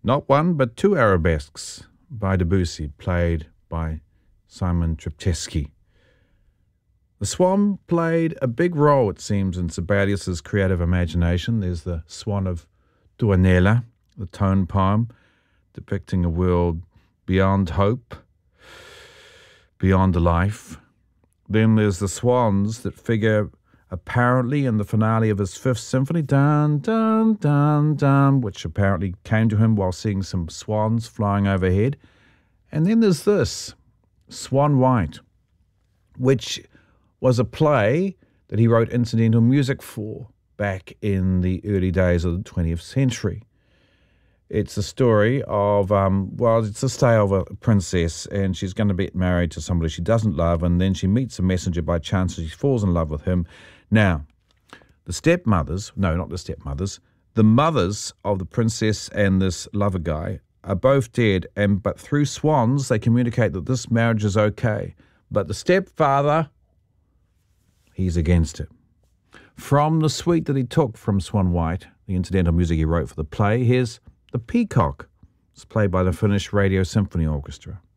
Not one, but two arabesques by Debussy, played by Simon Trpceski. The swan played a big role, it seems, in Sibelius's creative imagination. There's the Swan of Tuonela, the tone poem, depicting a world beyond hope, beyond life. Then there's the swans that figure apparently in the finale of his Fifth Symphony, dun, dun, dun, dun, which apparently came to him while seeing some swans flying overhead. And then there's this, Swan White, which was a play that he wrote incidental music for back in the early days of the 20th century. It's a story of, it's a tale of a princess, and she's going to be married to somebody she doesn't love, and then she meets a messenger by chance, and she falls in love with him. Now, the mothers of the princess and this lover guy are both dead, but through swans, they communicate that this marriage is okay. But the stepfather, he's against it. From the suite that he took from Swan White, the incidental music he wrote for the play, here's The Peacock. It's played by the Finnish Radio Symphony Orchestra.